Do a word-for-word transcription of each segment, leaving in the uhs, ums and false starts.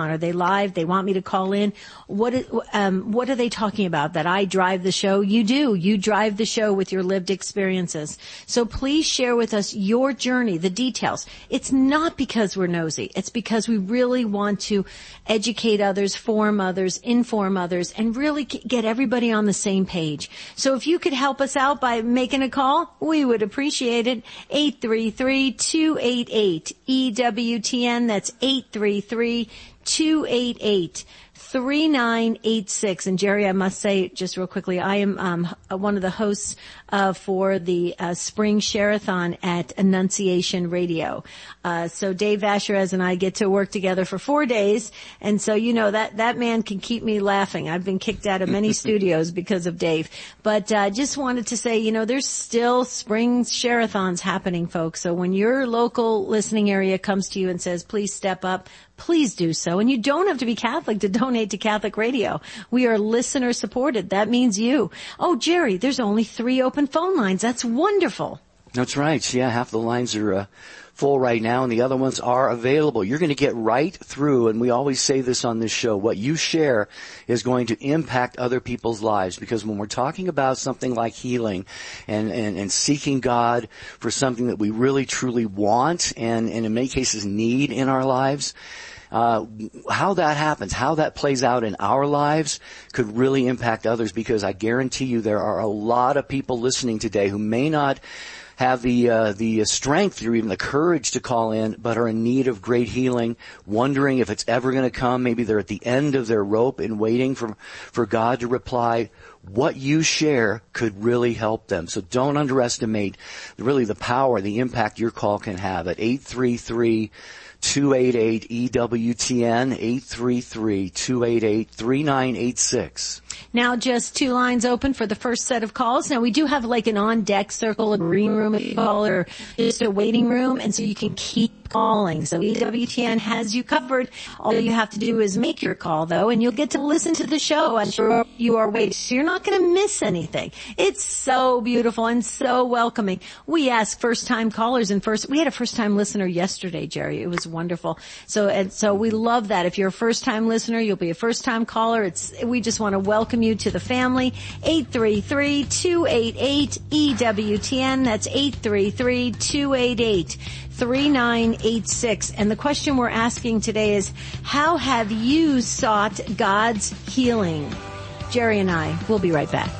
on? Are they live? They want me to call in? What, is, um, what are they talking about? That I drive the show? You do. You drive the show with your lived experiences. So please share with us your journey, the details. It's not because we're nosy. It's because we really want to educate others, form others, inform others, and really get everybody on the same page. So if you could help us out by making a call, we would appreciate it. eight three three, two eight eight, E W T N. That's eight three three, two eight eight, three nine eight six. And Jerry, I must say just real quickly, I am um, one of the hosts uh, for the uh, Spring Share-a-thon at Annunciation Radio. Uh, so Dave Vasherez and I get to work together for four days. And so, you know, that, that man can keep me laughing. I've been kicked out of many studios because of Dave. But uh, just wanted to say, you know, there's still Spring Share-a-thons happening, folks. So when your local listening area comes to you and says, please step up, please do so. And you don't have to be Catholic to donate to Catholic Radio. We are listener supported. That means you. Oh, Jerry, there's only three open phone lines. That's wonderful. That's right. Yeah, half the lines are uh, full right now, and the other ones are available. You're going to get right through, and we always say this on this show, what you share is going to impact other people's lives, because when we're talking about something like healing and, and, and seeking God for something that we really truly want and, and in many cases need in our lives, Uh, how that happens, how that plays out in our lives could really impact others, because I guarantee you there are a lot of people listening today who may not have the uh, the strength or even the courage to call in, but are in need of great healing, wondering if it's ever going to come. Maybe they're at the end of their rope and waiting for for God to reply. What you share could really help them. So don't underestimate really the power, the impact your call can have at eight three three, two eight eight, E W T N, eight three three, two eight eight, three nine eight six. Now just two lines open for the first set of calls. Now we do have like an on-deck circle, a green room if you call it, or just a waiting room, and so you can keep calling. So E W T N has you covered. All you have to do is make your call, though, and you'll get to listen to the show as you are waiting. So you're not going to miss anything. It's so beautiful and so welcoming. We ask first-time callers and first, we had a first-time listener yesterday, Jerry. It was wonderful. So, and so we love that. If you're a first-time listener, you'll be a first-time caller. It's, we just want to welcome you to the family. eight three three, two eight eight, E W T N. That's eight three three, two eight eight, three nine eight six. And the question we're asking today is, how have you sought God's healing? Jerry and I will be right back.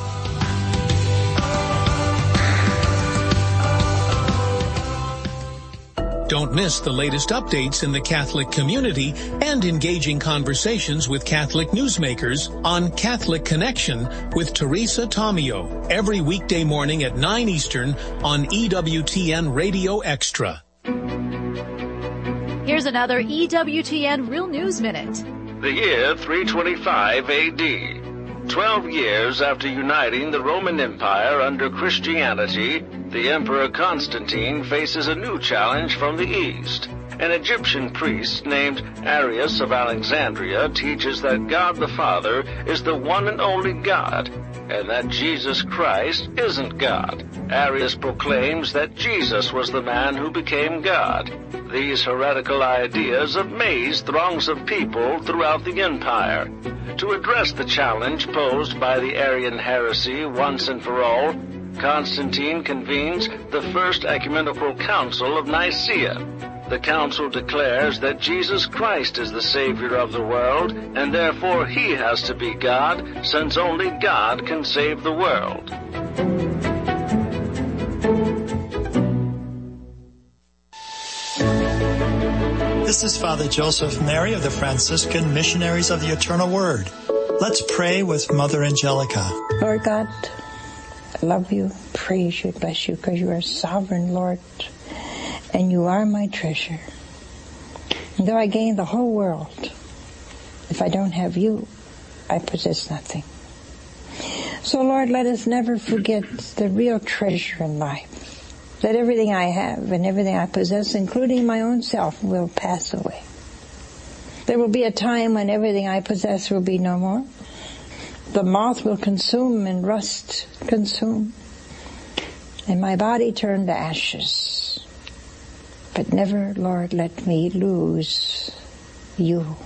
Don't miss the latest updates in the Catholic community and engaging conversations with Catholic newsmakers on Catholic Connection with Teresa Tomeo every weekday morning at nine Eastern on E W T N Radio Extra. Here's another E W T N Real News Minute. The year three twenty-five A D. Twelve years after uniting the Roman Empire under Christianity, the Emperor Constantine faces a new challenge from the East. An Egyptian priest named Arius of Alexandria teaches that God the Father is the one and only God, and that Jesus Christ isn't God. Arius proclaims that Jesus was the man who became God. These heretical ideas amaze throngs of people throughout the empire. To address the challenge posed by the Arian heresy once and for all, Constantine convenes the First Ecumenical Council of Nicaea. The council declares that Jesus Christ is the Savior of the world, and therefore he has to be God, since only God can save the world. This is Father Joseph Mary of the Franciscan Missionaries of the Eternal Word. Let's pray with Mother Angelica. Lord God, I love you, praise you, bless you, because you are sovereign, Lord, and you are my treasure. And though I gain the whole world, if I don't have you, I possess nothing. So, Lord, let us never forget the real treasure in life. That everything I have and everything I possess, including my own self, will pass away. There will be a time when everything I possess will be no more. The moth will consume and rust consume, and my body turn to ashes. But never, Lord, let me lose you.